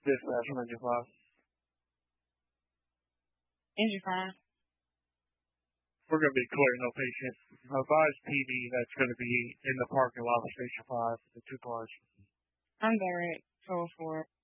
Dispatch on Engine 5. Engine 5. We're going to be clearing no patients. Advise PD that's going to be in the parking lot of Station 5, the 2 cars. I'm direct. 404.